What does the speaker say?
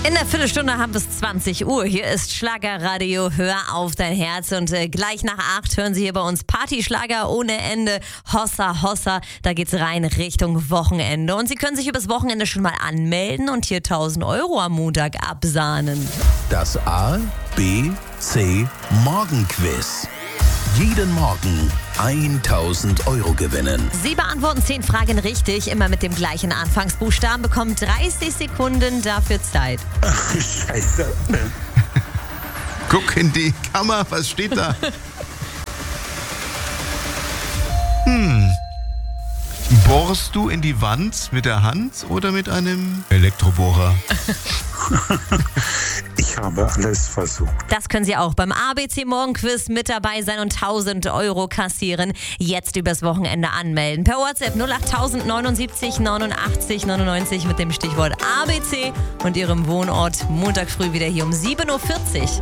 In der Viertelstunde haben wir es 20 Uhr. Hier ist Schlagerradio, hör auf dein Herz. Und gleich nach 8 hören Sie hier bei uns Partyschlager ohne Ende. Hossa, Hossa, da geht's rein Richtung Wochenende. Und Sie können sich übers Wochenende schon mal anmelden und hier 1.000 Euro am Montag absahnen. Das A, B, C Morgenquiz. Jeden Morgen 1.000 Euro gewinnen. Sie beantworten 10 Fragen richtig, immer mit dem gleichen Anfangsbuchstaben, bekommen 30 Sekunden dafür Zeit. Scheiße. Guck in die Kamera, was steht da? Bohrst du in die Wand mit der Hand oder mit einem Elektrobohrer? Ich habe alles versucht. Das können Sie auch beim ABC Morgenquiz mit dabei sein und 1.000 Euro kassieren. Jetzt übers Wochenende anmelden. Per WhatsApp 08000 79 89 99 mit dem Stichwort ABC und Ihrem Wohnort. Montag früh wieder hier um 7.40 Uhr.